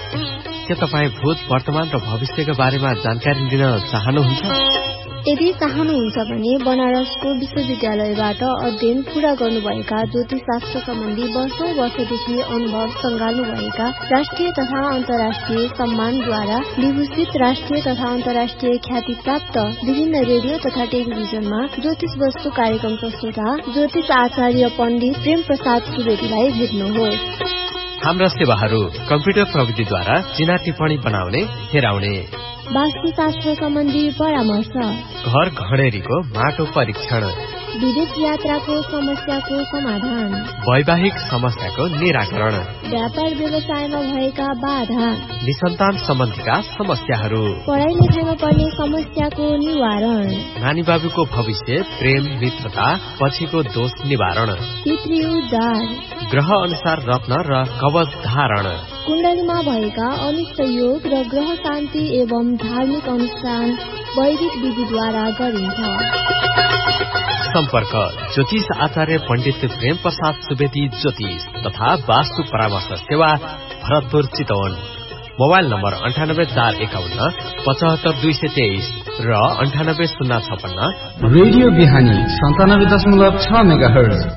के तपाईँ भूत, वर्तमान र भविष्यका बारेमा जानकारी लिन चाहनुहुन्छ? यदि चाहनुहुन्छ भने बनारसको विश्वविद्यालयबाट अध्ययन पूरा गर्नुभएका ज्योतिषशास्त्र सम्बन्धी वर्षौं वर्षदेखि अनुभव सँगाल्नुभएका राष्ट्रिय तथा अन्तर्राष्ट्रिय सम्मानद्वारा विभूषित राष्ट्रिय तथा अन्तर्राष्ट्रिय ख्याति प्राप्त विभिन्न रेडियो तथा टेलिभिजनमा ज्योतिष वस्तु कार्यक्रम प्रस्तुता ज्योतिष आचार्य पण्डित प्रेम प्रसाद सुवेदीलाई भेट्नुहोस्। हाम्रा सेवाहरू कम्प्युटर प्रविधिद्वारा चिना टिप्पणी बनाउने, हेराउने, वास्तुशास्त्र सम्बन्धी परामर्श, घर घडेरीको माटो परीक्षण, विदेश यात्राको समस्याको समाधान, वैवाहिक समस्याको निराकरण, व्यापार व्यवसायमा भएका बाधा, निसन्तान सम्बन्धीका समस्याहरू, पढाइ लेखाइमा पर्ने समस्याको निवारण, नानी बाबुको भविष्य, प्रेम मित्रता, पछिको दोष निवारण, पितृ उद्धार, ग्रह अनुसार रत्न र कवच धारण, कुण्डलीमा भएका अनिष्ट योग र ग्रह शान्ति एवं धार्मिक अनुष्ठान वैदिक विधिद्वारा गरिन्छ। सम्पर्क ज्योतिष आचार्य पण्डित प्रेम प्रसाद सुवेदी ज्योतिष तथा वास्तु परामर्श सेवा, भरतपुर, चितवन। मोबाइल नम्बर 9841 75223 र 980656। रेडियो बिहानी 97.6 मेगाहर्ज।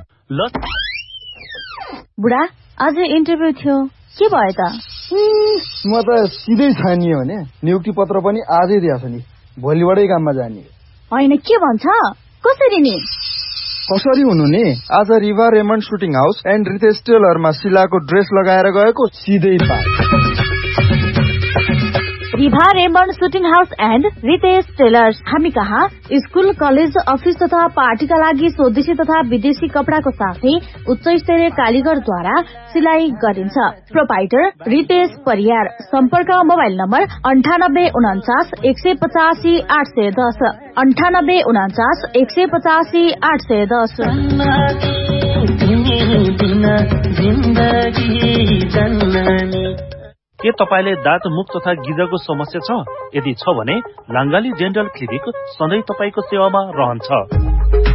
बुढा, आज इन्टरभ्यू थियो, के भयो त? म त सिधै छानियो भने नियुक्ति पत्र पनि आजै दिएछ नि, भोलिबाटै काममा जाने। होइन, के भन्छ? कसरी नि? कसरी हुनु नि, आज Riva Raymond shooting house and Ritesh टेलरमा शिलाको dress लगाएर गएको, सिधै पाए। Riva Raymond shooting house and Ritesh tailors. हामी कहाँ स्कूल, कलेज, अफिस तथा पार्टीका लागि स्वदेशी तथा विदेशी कपडाको साथै उच्च स्तरीय कालीगरद्वारा सिलाई गरिन्छ। प्रोपाइटर रितेश परियार। सम्पर्क मोबाइल नम्बर 9849 185 810 9849 185 810। के तपाईले दाँत, मुख तथा गिजको समस्या छ? यदि छ भने लाङ्गाली डेन्टल क्लिनिक सधैँ तपाईको सेवामा रहन्छ।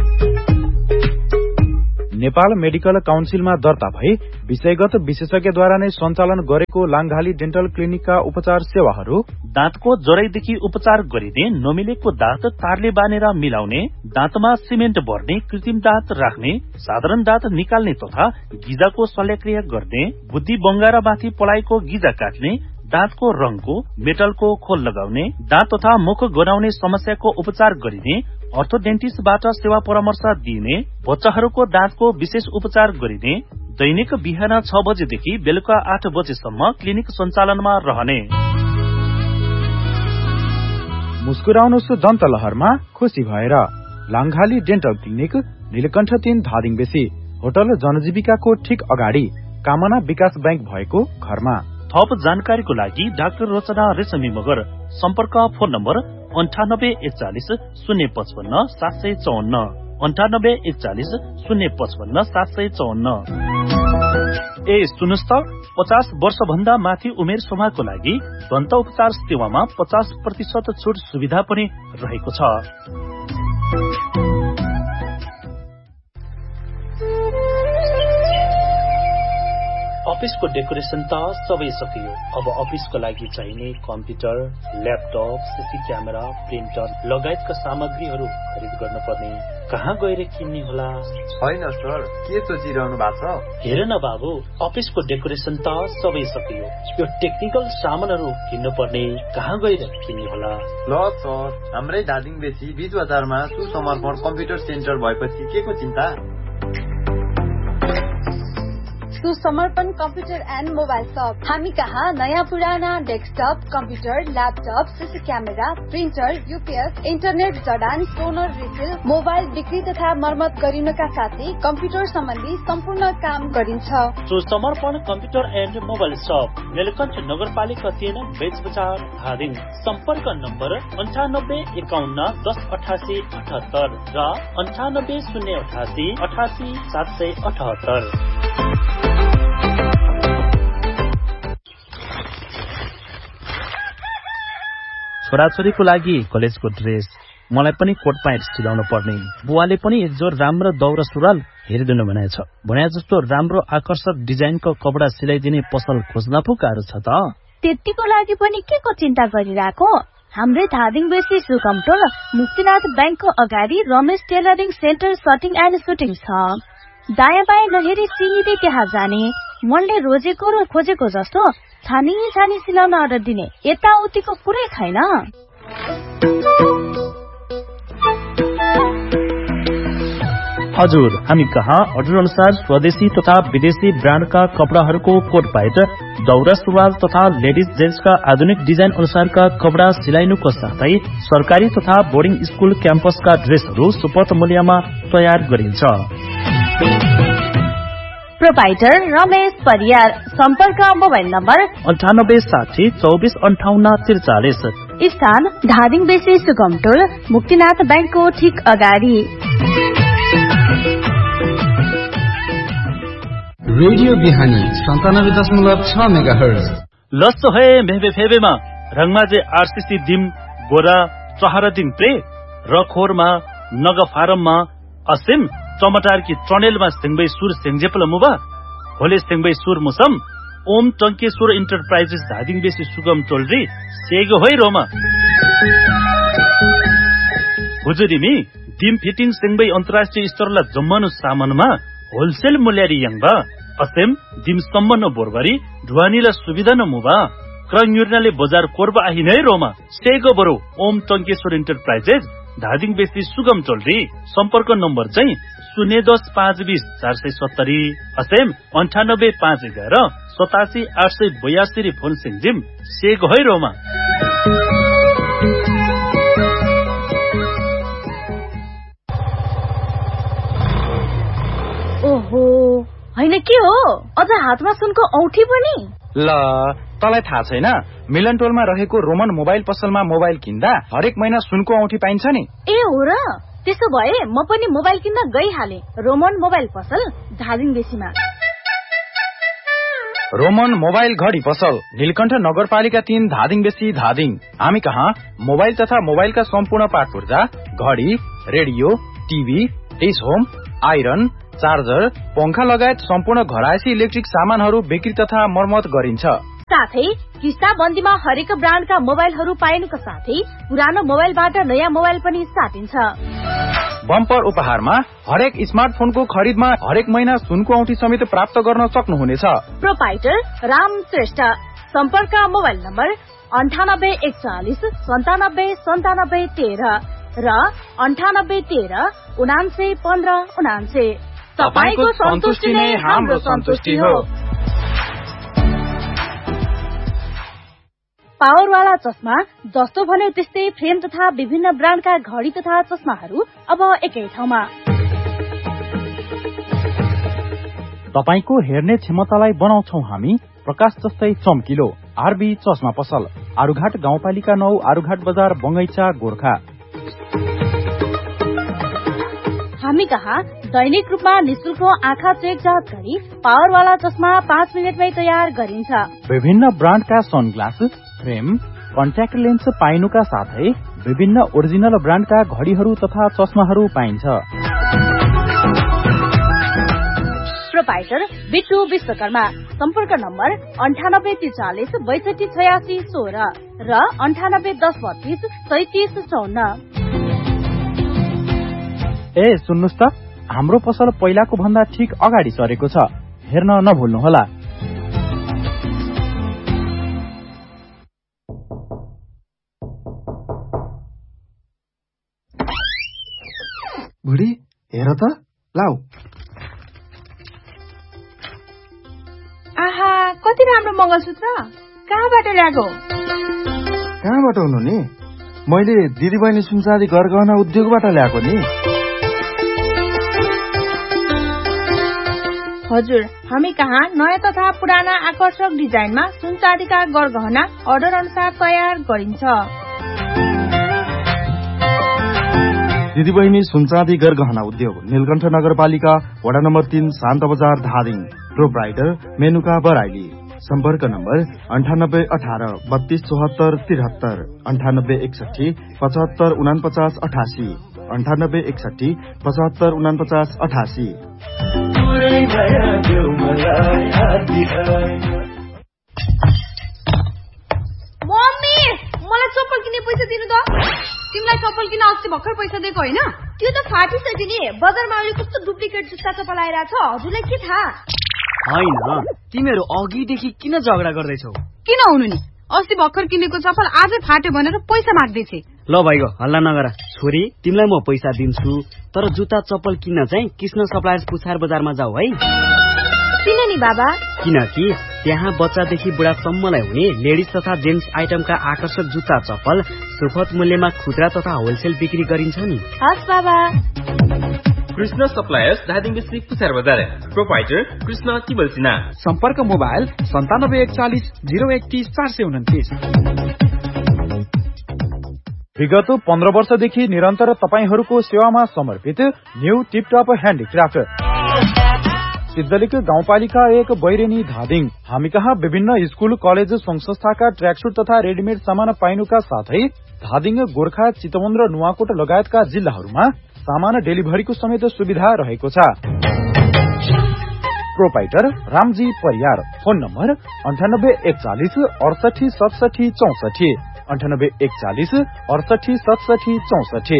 नेपाल मेडिकल काउन्सिलमा दर्ता भई विषयगत विशेषज्ञद्वारा नै सञ्चालन गरेको लाङ्गाली डेन्टल क्लिनिकका उपचार सेवाहरू: दाँतको जराइदेखि उपचार गरिने, नमिलेको दाँत तारले बानेर मिलाउने, दाँतमा सिमेन्ट भर्ने, कृत्रिम दाँत राख्ने, साधारण दाँत निकाल्ने तथा गिजाको शल्यक्रिया गर्ने, बुद्धि बङ्गारामाथि पलाएको गिजा काट्ने, दाँतको रङको, मेटलको खोल लगाउने, दाँत तथा मुख गनाउने समस्याको उपचार गरिने, अर्थोडेन्टिस्टबाट सेवा परामर्श दिइने, बच्चाहरूको दाँतको विशेष उपचार गरिने, दैनिक बिहान 6 बजेदेखि बेलुका 8 बजेसम्म क्लिनिक सञ्चालनमा रहने। मुस्कुराउनुहोस् दन्तलहरमा खुसी भएर। लाङ्गाली डेन्टल क्लिनिक, नीलकण्ठ 3 धादिङ बेसी, होटल जनजीविकाको ठीक अगाडि, कामना विकास बैंक भएको घरमा। थप जानकारीको लागि डाक्टर रचना रेशमी मगर। सम्पर्क फोन नम्बर 9841 055 754 9841 055 754। ए सुन्नुस् त, 50 वर्ष भन्दा माथि उमेर समूहको लागि दन्त उपचार सेवामा 50% छुट सुविधा पनि रहेको छ। अफिसको डेकोरेसन त सबै सकियो। अब अफिसको लागि चाहिने computer, laptop, CC camera, printer लगायतका सामग्रीहरू खरिद गर्न पर्ने। कहाँ गएर किन्ने होला? होइन सर, के सोचिरहनु भएको छ? हेर न बाबु, अफिसको डेकोरेसन त सबै सकियो, यो टेक्निकल सामानहरू किन्नु पर्ने। कहाँ गएर किन्ने होला? ल सर, हाम्रै धादिङ बेसी बीच बजारमा सुसमर्पण कम्प्युटर सेन्टर भएपछि के को चिन्ता? सुसमर्पण कम्प्युटर एन्ड मोबाइल शप। हामी कहाँ नयाँ पुराना desktop, computer, laptop, CC camera, printer, UPS, internet जडान, टोनर रिफिल, मोबाइल बिक्री तथा मर्मत गरिनका साथै कम्प्युटर सम्बन्धी सम्पूर्ण काम गरिन्छ। सुसमर्पण कम्प्युटर एन्ड मोबाइल शप, नीलकण्ठ नगरपालिका 3 बेच बजार धादिङ। सम्पर्क नम्बर 9851 10 88 78 र 98 088 88 778। छोराछोरीको लागि कलेजको ड्रेस, मलाई पनि कोट प्यान्ट सिलाउनु पर्ने। बुवाले पनि एक जोर राम्रो दौरा सुरुवाल हेरिदिनु भनेछ। भने जस्तो राम्रो आकर्षक डिजाइनको कपडा सिलाइदिने पसल खोज्न पो गाह्रो छ त। त्यतिको लागि पनि के को चिन्ता गरिरहेको? हाम्रै धादिङ बेसी सुकमटोल मुक्तिनाथ ब्याङ्कको अगाडि Ramesh tailoring centre सटिङ and shooting छ। दायाँ बायाँ नहेरी सिधै त्यहाँ जाने, मनले रोजेको र खोजेको जस्तो छानी छानी सिलाउन अर्डर दिने, यताउतिको कुरै छैन। हजुर, हामी कहाँ अर्डर अनुसार स्वदेशी तथा विदेशी ब्रान्डका कपडाहरूको कोट बाइट, दौरा सुरुवाल तथा लेडिज जेन्ट्सका आधुनिक डिजाइन अनुसारका कपडा सिलाइनुको साथै सरकारी तथा बोर्डिङ स्कूल क्याम्पसका ड्रेसहरू सुपथ मूल्यमा तयार गरिन्छ। प्रोपाइटर रमेश परियार। सम्पर्क मोबाइल नम्बर 9860 24 58 43। स्थान धादिङ बेसी सुगमटोल मुक्तिनाथ ब्याङ्कको ठिक अगाडि। रेडियो बिहानी 97.6 मेगाहर्ज। लस्सो है मेहबे फेबेमा रङमाजे आरसीसी दिम गोरा चहरा दिन प्रे रखोरमा नग फारममा असिम टमाटर की ट्रनेलमा सिंगबै सुर सेंगजेपल मुबा होले सिंगबै सुर मुसम ओम टंकेश्वर इन्टरप्राइजेस धादिङ बेसी सुगम टोलरी सेगो होइ रोमा हुजुरिमी दिम फिटिङ सिंगबै अन्तर्राष्ट्रिय स्तरला जम्मनु सामानमा होलसेल मूल्यरी यंगबा असेम दिम सम्बन्न बोरबारी ढुवानीला सुविधा न मुबा क्रन्युर्नाले बजार कोरबा आहिनै रोमा सेगो बरो ओम टंकेश्वर इन्टरप्राइजेस धादिङ बेसी सुगम टोलरी। सम्पर्क नम्बर चाहिँ 010 520 470 असेम 98 511 87 882 फोन सिंजिम सेगो है रोमा। ओहो हैन के हो, अझ हातमा सुनको औठी पनि? ल तलाई थाहा छैन, मिलन टोलमा रहेको रोमन मोबाइल पसलमा मोबाइल किन्दा हरेक महिना सुनको औठी पाइन्छ नि। ए हो र, त्यसो भए म पनि मोबाइल किन्न गइहाले रोमन मोबाइल पसल धादिङ बेसीमा। रोमन मोबाइल घडी पसल नीलकण्ठ नगरपालिका 3 धादिङ बेसी धादिङ। हामी कहाँ मोबाइल तथा मोबाइलका सम्पूर्ण पार्ट पुर्जा, घडी, radio, TV, dish home, iron, charger, पंखा लगायत सम्पूर्ण घरायसी इलेक्ट्रिक सामानहरू बिक्री तथा मर्मत गरिन्छ। साथै किस्ता बन्दीमा हरेक ब्रान्डका मोबाइलहरू पाइनुका साथै पुरानो मोबाइलबाट नयाँ मोबाइल पनि साटिन्छ। बम्पर उपहारमा हरेक स्मार्टफोनको खरिदमा हरेक महिना सुनको औठी समेत प्राप्त गर्न सक्नुहुनेछ। प्रोपाइटर राम श्रेष्ठ। सम्पर्क मोबाइल नम्बर 98 140 97 13 र 98 13 79 15 79। तपाईको सन्तुष्टि नै हाम्रो सन्तुष्टि हो। पावरवाला चस्मा जस्तो भन्यो त्यस्तै फ्रेम तथा विभिन्न ब्रान्डका घडी तथा चस्माहरू अब एकै ठाउँमा। तपाईको हेर्ने क्षमतालाई बनाउँछौ हामी प्रकाश जस्तै चम्किलो। आरबी चस्मा पसल, आरुघाट गाउँपालिका 9, आरुघाट बजार, बंगैचा, गोर्खा। हामी कहाँ दैनिक रूपमा निशुल्क आँखा चेक जाँच गरी पावरवाला चस्मा 5 मिनेटमै तयार गरिन्छ। विभिन्न ब्रान्डका सनग्लास, फ्रेम, कन्ट्याक्ट लेन्स पाइनुका साथै विभिन्न ओरिजिनल ब्रान्डका घडीहरू तथा चस्माहरू पाइन्छ। प्रोपाइटर बिट्टु विश्वकर्मा। सम्पर्क नम्बर 98 43 62 86 16 र 98 10 32 37 54। ए सुन्नुस् त, हाम्रो पसल पहिलाको भन्दा ठिक अगाडि सरेको छ, हेर्न नभुल्नुहोला। बुढी हेर त, लाउ। आहा कति राम्रो मंगलसूत्र, कहाँबाट ल्याएको? कहाँबाट हुनु नि? मैले दिदी बहिनी सुनचाँदी गरगहना उद्योगबाट ल्याएको नि। हजुर, हामी कहाँ नयाँ तथा पुराना आकर्षक डिजाइनमा सुनचाँदीका गरगहना अर्डर अनुसार तयार गरिन्छ। दिदी बहिनी सुनचाँदी गरगहना उद्योग, नीलकण्ठ नगरपालिका वडा नम्बर 3, शान्त बजार, धादिङ। प्रोप्राइटर मेनुका बराइली। सम्पर्क नम्बर 98 18 32 74 73, 98 61 75 49 88, 98 61 75 49 88। पैसा दिनु त? तिमीलाई चप्पल किन अस्ति भर्खर पैसा दिएको होइन? त्यो त फाटिसक्यो नि। बजारमा अहिले कस्तो डुप्लिकेट जुत्ता चप्पल आइरहेछ, हजुरलाई के थाहा? होइन, तिमीहरू अघिदेखि किन झगडा गर्दैछौ? किन हुनु नि, अस्ति भर्खर किनेको चप्पल आजै फाट्यो भनेर पैसा माग्दैछे। ल भाइको हल्ला नगर। छोरी, तिमीलाई म पैसा दिन्छु, तर जुत्ता चप्पल किन्न चाहिँ कृष्ण सप्लायर्स पुछार बजारमा जाऊ है। किन नि बाबा? किनकि त्यहाँ बच्चादेखि बुढासम्मलाई हुने लेडिज तथा जेन्ट्स आइटमका आकर्षक जुत्ता चप्पल सुपथ मूल्यमा खुद्रा तथा होलसेल बिक्री गरिन्छ नि। हस् बाबा। कृष्ण सप्लायर्स धादिङ डिस्ट्रिक्ट पुछार बजार। प्रोपाइटर कृष्ण टिबल सिन्हा। सम्पर्क मोबाइल 9741 031 429। विगत 15 वर्षदेखि निरन्तर तपाईहरूको सेवामा समर्पित न्यू टिपटप ह्यान्डिक्राफ्ट सिद्धलिक गाउँपालिका 1 बैरेनी धादिङ। हामी कहाँ विभिन्न स्कूल कलेज संघ संस्थाका ट्र्याकसुट तथा रेडिमेड सामान पाइनुका साथै धादिङ, गोर्खा, चितवन र नुवाकोट लगायतका जिल्लाहरूमा सामान डेलिभरीको समेत सुविधा रहेको छ। Proprietor Ramji Pariyar. Phone number 9841 68 67 64 9841 68 67 64।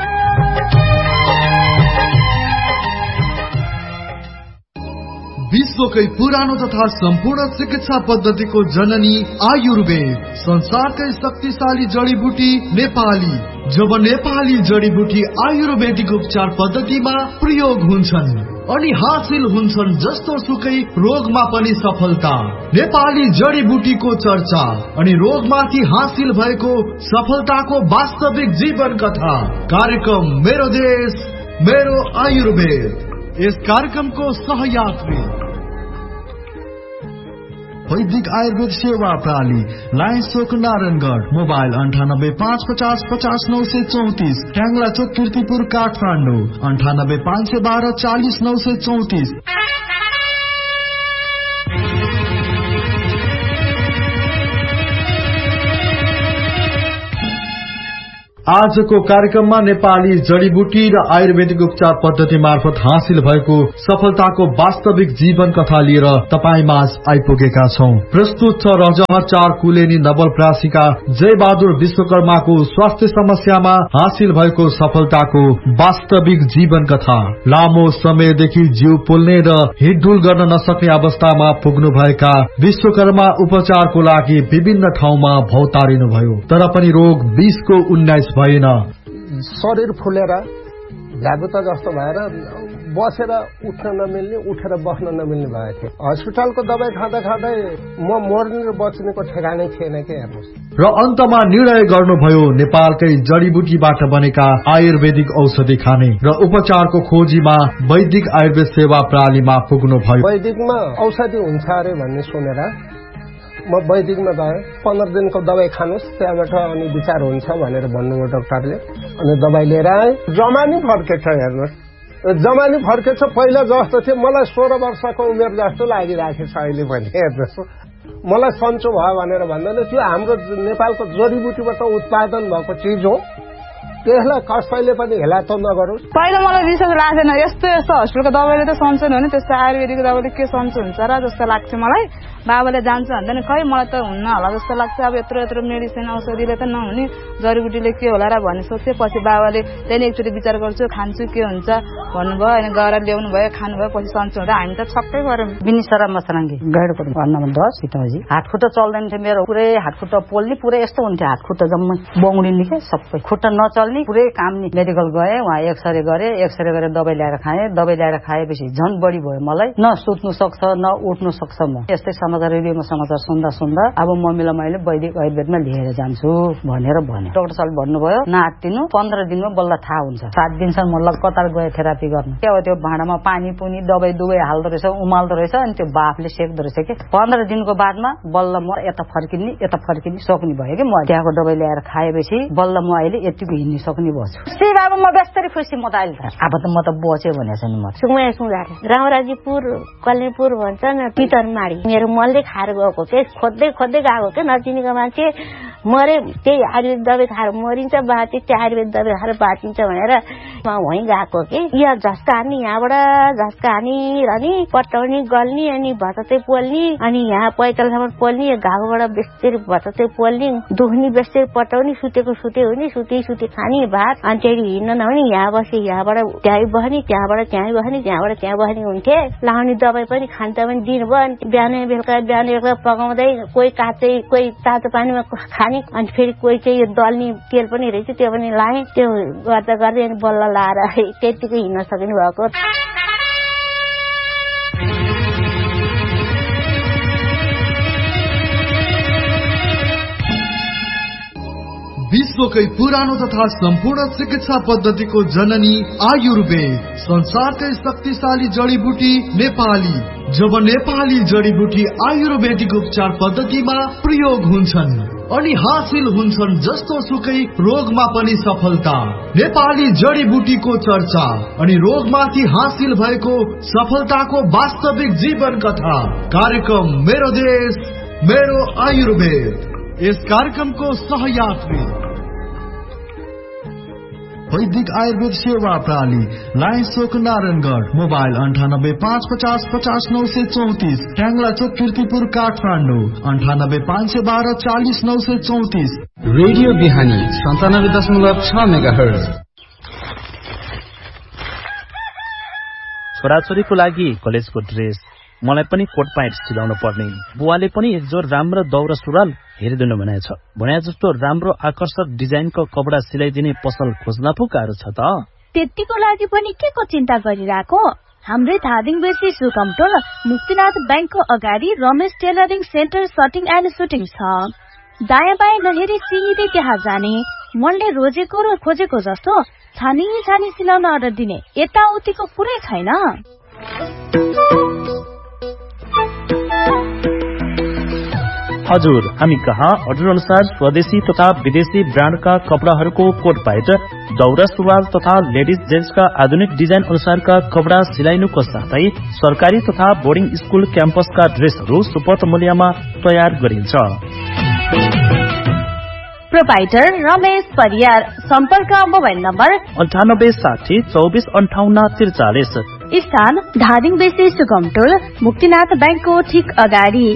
विश्वकै पुरानो तथा सम्पूर्ण चिकित्सा पद्धतिको जननी आयुर्वेद। संसारकै शक्तिशाली जडीबुटी नेपाली। जब नेपाली जडीबुटी आयुर्वेदिक उपचार पद्धतिमा प्रयोग हुन्छन् अनि हासिल हुन्छन् जस्तो सुकै रोगमा पनि सफलता। नेपाली जडीबुटीको चर्चा अनि रोगमाथि हासिल भएको सफलताको वास्तविक जीवन कथा। कार्यक्रम मेरो देश मेरो आयुर्वेद। यस कार्यक्रमको सहयात्री वैदिक आयुर्वेद सेवा प्रणाली, लायन्स चोक नारायणगढ। मोबाइल 9855 50 934। ट्याङ्ला चोक कीर्तिपुर काठमाडौँ 98 512 40 934। आजको कार्यक्रममा नेपाली जडीबुटी र आयुर्वेदिक उपचार पद्धति मार्फत हासिल भएको सफलताको वास्तविक जीवन कथा लिएर तपाईमाझ आइपुगेका छौं। प्रस्तुत छ रजहर 4 कुलेनी नवलप्रासीका जय बहादुर विश्वकर्माको स्वास्थ्य समस्यामा हासिल भएको सफलताको वास्तविक जीवन कथा। लामो समयदेखि जिउ पोल्ने र हिडडुल गर्न नसक्ने अवस्थामा पुग्नु भएका विश्वकर्मा उपचारको लागि विभिन्न ठाउँमा भौतारिनु भयो, तर पनि रोग 20 को 19 भएन। शरीर फुलेर भ्यागुता जस्तो भएर बसेर उठ्न नमिल्ने, उठेर बस्न नमिल्ने भएको थियो। हस्पिटलको दबाई खाँदा खाँदै म मर्ने र बच्नेको ठेगानै थिएन के हेर्नुहोस्। र अन्तमा निर्णय गर्नुभयो नेपालकै जडीबुटीबाट बनेका आयुर्वेदिक औषधि खाने र उपचारको खोजीमा वैदिक आयुर्वेद सेवा प्रणालीमा पुग्नु भयो। वैदिकमा औषधि हुन्छ अरे भन्ने सुनेर म वैदिकमा गएँ। 15 दिनको दबाई खानुहोस्, त्यहाँबाट अनि विचार हुन्छ भनेर भन्नुभयो डाक्टरले। अनि दबाई लिएर आएँ। जमानी फर्केछ हेर्नुहोस्, जमानी फर्केछ। पहिला जस्तो थियो मलाई 16 वर्षको उमेर जस्तो लागिरहेको छ अहिले पनि हेर्नुहोस्। मलाई सन्चो भयो भनेर भन्दैन, त्यो हाम्रो नेपालको जडीबुटीबाट उत्पादन भएको चिज हो। त्यसलाई कसैले पनि हेला त नगरोस्। पहिला मलाई विश्वास लाग्दैन, यस्तो यस्तो हस्पिटलको दबाईले त सन्चो हुने, त्यस्तो आयुर्वेदिकको दबाईले के सन्चो हुन्छ र जस्तो लाग्थ्यो मलाई। बाबाले जान्छ भन्दैन, खै मलाई त हुन्न होला जस्तो लाग्छ। अब यत्रो यत्रो मेडिसिन औषधिले त नहुने, जडीबुटीले के होला र भन्ने सोचे। पछि बाबाले त्यहाँदेखि एकचोटि विचार गर्छु, खान्छु के हुन्छ भन्नुभयो। अनि गएर ल्याउनु भयो, खानुभयो। पछि सन्चो हुँदा हामी त छक्कै गऱ्यौँ। बिनिसरा मसराङ्गी गैडको घर नम्बर 10 सीताजी। हातखुट्टा चल्दैन थियो मेरो, पुरै हातखुट्टा पोल्ने, पुरै यस्तो हुन्थ्यो हातखुट्टा जम्मै बौडिने के सबै, खुट्टा नचल्ने, पुरै काम नि। मेडिकल गए, वहाँ एक्सरे गरेर दबाई ल्याएर खाएँ। दबाई ल्याएर खाएपछि झन् बढी भयो मलाई। न सुत्नु सक्छ न उठ्नु सक्छ। म यस्तै समाचार रेडियोमा समाचार सुन्दा अब मम्मीलाई मैले वैदिक आयुर्वेदमा लिएर जान्छु भनेर भने। डाक्टर साहब भन्नुभयो नआत्तिनु, 15 दिनमा बल्ल थाहा हुन्छ। 7 दिनसम्म म लगातार गए थेरापी गर्न। के हो त्यो भाँडामा पानी पुनी दबाई दुवै हाल्दो रहेछ, उमाल्दो रहेछ, अनि त्यो बाफले सेक्दो रहेछ के। 15 दिनको बादमा बल्ल म यता फर्किने सक्ने भयो कि। म त्यहाँको दबाई ल्याएर खाएपछि बल्ल म अहिले यतिको हिँड्न सक्ने भयो। श्री बाबा म व्यस्तरी खुसी। म त अहिले अब त म त बचे भनेछ नि। म सुमया सुधार रामराजीपुर कल्नेपुर भन्छ न, पितरमाडी। मेरो मनले खाएर गएको के, खोज्दै गएको के, नचिनेको मान्छे मरे त्यही आयुर्वेद दबाई खाएर मरिन्छ त्यही आयुर्वेद दबाई खाएर बाँचिन्छ भनेर म वहीँ गएको कि यहाँ झस्का हान्ने यहाँबाट झस्का हानी अनि पटाउने गल्ने अनि भततै पोल्ने अनि यहाँ पैतालसम्म पोल्ने घाउबाट बेस्तेरी भततै पोल्ने दुख्ने बेस्तेरी पटाउने सुतेको सुते हुने सुते खाने भात अनि त्यही हिँड्न नहुने यहाँ बसे यहाँबाट त्यहीँ बस्ने त्यहाँबाट त्यहीँ बस्ने त्यहाँबाट त्यहाँ बस्ने हुन्थे लाउने दबाई पनि खान्छ पनि दिनुभयो बिहान बेलुका पकाउँदै कोही काँचै कोही तातो पानीमा खाने अनि फेरि कोही चाहिँ यो दल्ने तेल पनि रहेछ त्यो पनि लाएँ त्यो गर्दा गर्दै अनि बल्ल लाएर त्यतिकै हिँड्न सक्नु भएको विश्वकै पुरानो तथा सम्पूर्ण चिकित्सा पद्धतिको जननी आयुर्वेद संसारकै शक्तिशाली जडीबुटी नेपाली जब नेपाली जडीबुटी आयुर्वेदिक उपचार पद्धतिमा प्रयोग हुन्छन् अनि हासिल हुन्छन् जस्तो सुकै रोगमा पनि सफलता नेपाली जडीबुटीको चर्चा अनि रोगमाथि हासिल भएको सफलताको वास्तविक जीवन कथा कार्यक्रम मेरो देश मेरो आयुर्वेद यस कार्यक्रमको सहयात्री वैदिक आयुर्वेद सेवा प्रणाली लाइन चोक नारायणगढ मोबाइल 9855050934 ट्याङ्ला चोक कीर्तिपुर काठमाडौँ 985512400934 रेडियो बिहानी 97.6 मेगाहर्ज छोराछोरीको लागि कलेजको ड्रेस मलाई पनि कोट प्यान्ट सिलाउन पर्ने बुवाले पनि एक जोर राम्रो दौरा सुरुवाल हेरिदिनु भनेछ भने जस्तो राम्रो आकर्षक डिजाइनको कपडा सिलाइदिने पसल खोज्न पो गाह्रो छ त त्यतिको लागि पनि के को चिन्ता गरिरहेको हाम्रै धादिङ बेसी सुकमटोल मुक्तिनाथ बैंकको अगाडि Ramesh tailoring centre सटिङ and shooting छ दायाँ बायाँ नहेरी सिधै त्यहाँ जाने मनले रोजेको र खोजेको जस्तो छानी सिलाउन अर्डर दिने यताउतिको कुरै छैन हजुर हामी कहाँ अर्डर अनुसार स्वदेशी तथा विदेशी ब्रान्डका कपडाहरूको कोट प्यान्ट दौरा सुरुवाल तथा लेडिज जेन्ट्सका आधुनिक डिजाइन अनुसारका कपडा सिलाइनुको साथै सरकारी तथा बोर्डिङ स्कूल क्याम्पसका ड्रेसहरू सुपथ मूल्यमा तयार गरिन्छ प्रोपाइटर रमेश परियार सम्पर्क मोबाइल नम्बर 9860245843 स्थान धादिङ बेसी सुगमटोल मुक्तिनाथ बैंकको ठिक अगाडि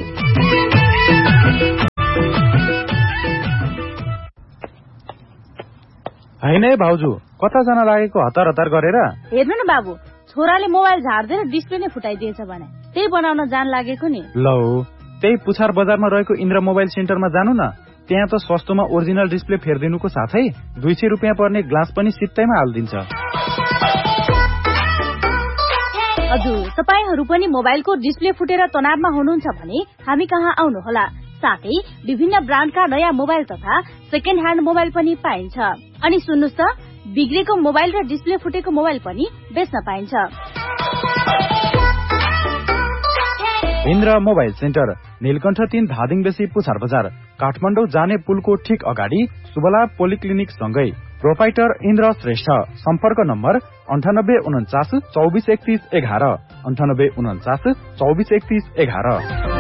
हैन है भाउजू कता जान लागेको हतार हतार गरेर हेर्नु न बाबु छोराले मोबाइल झार्दै डिस्प्ले नै फुटाइदिएछ भने त्यही बनाउन जान लागेको नि लौ त्यही पुछार बजारमा रहेको इन्द्र मोबाइल सेन्टरमा जानु न त्यहाँ त सस्तोमा ओरिजिनल डिस्प्ले फेर्दिनुको साथै 200 रुपैयाँ पर्ने ग्लास पनि सित्तैमा हाल्दिन्छ हजुर तपाईहरु पनि मोबाइलको डिस्प्ले फुटेर तनावमा हुनुहुन्छ भने हामी कहाँ आउनुहोला साथै विभिन्न ब्रान्डका नयाँ मोबाइल तथा सेकेन्ड ह्यान्ड मोबाइल पनि पाइन्छ अनि सुन्नुस् त बिग्रेको मोबाइल र डिस्प्ले फुटेको मोबाइल पनि बेच्न पाइन्छ इन्द्र मोबाइल सेन्टर नीलकण्ठ 3 धादिङ बेसी पुछार बजार काठमाडौँ जाने पुलको ठिक अगाडि सुबला पोलिक्लिनिक सँगै प्रोपाइटर इन्द्र श्रेष्ठ सम्पर्क नम्बर 9849 2431 11 9849 2431 11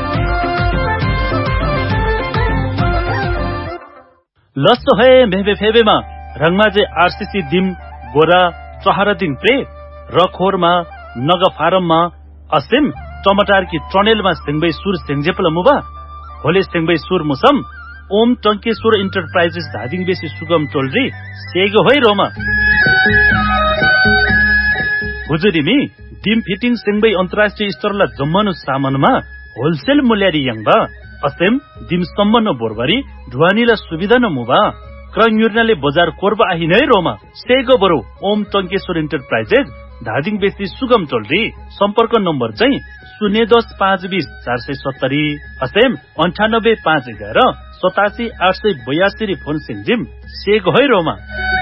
लस्तो है मेबे फेबेमा रङमाजे आरसीसी दिम गोरा चहरा दिन प्रे रखोरमा नग फारममा असिम टमाटर की ट्रनेलमा सिंगबै सुर सिंगजेपल मुबा होले सिंगबै सुर मुसम ओम टंकेश्वर इन्टरप्राइजेस धादिङ बेसी सुगम टोलरी सेगो होइ रोमा हुजुरिमी दिम फिटिङ सिंगबै अन्तर्राष्ट्रिय स्तरला जम्मनु सामानमा होलसेल मूल्यरी यंगबा असेम दिम सम्मन बोरबरी ढुवानीला सुविधा न मुबा क्रयुर्नाले बजार कोरबा आहिनै रोमा सेगो बरु ओम टंकेश्वर इन्टरप्राइजेस धादिङ बेसी सुगम टोलरी सम्पर्क नम्बर चाहिँ 010 470 असेम 98 511 87 882 फोन सिंजिम सेगो है रोमा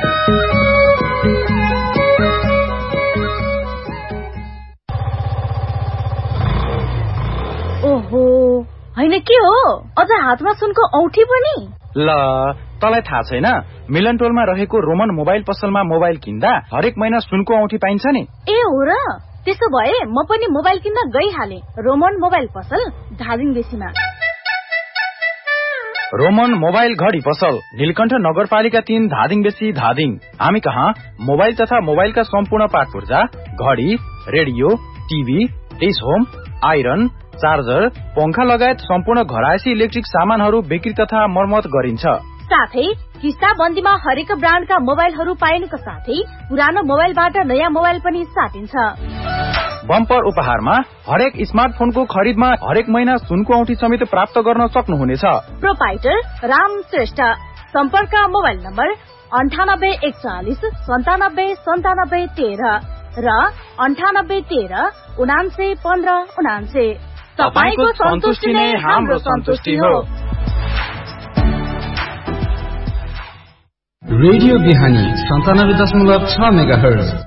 ओहो हैन के हो अझ हातमा सुनको औठी पनि ल तलाई थाहा छैन मिलन टोलमा रहेको रोमन मोबाइल पसलमा मोबाइल किन्दा हरेक महिना सुनको औठी पाइन्छ नि ए हो र त्यसो भए म पनि मोबाइल किन्न गइहाले रोमन मोबाइल पसल धादिङ बेसीमा रोमन मोबाइल घडी पसल नीलकण्ठ नगरपालिका 3 धादिङ बेसी धादिङ। हामी कहाँ मोबाइल तथा मोबाइलका सम्पूर्ण पार्ट पूर्जा, घडी, radio, TV, dish home, iron, charger, पंखा लगायत सम्पूर्ण घरायसी इलेक्ट्रिक सामानहरू बिक्री तथा मर्मत गरिन्छ। साथै किस्ता बन्दीमा हरेक ब्रान्डका मोबाइलहरू पाइनुका साथै पुरानो मोबाइलबाट नयाँ मोबाइल पनि साटिन्छ। बम्पर उपहारमा हरेक स्मार्टफोनको खरिदमा हरेक महिना सुनको औँठी समेत प्राप्त गर्न सक्नुहुनेछ। प्रोपाइटर राम श्रेष्ठ। सम्पर्क मोबाइल नम्बर 9841 9797 13 र 9813 79 15 79। तपाईको सन्तुष्टि नै हाम्रो सन्तुष्टि हो। रेडियो बिहानी 97.6 मेगाहर्ज।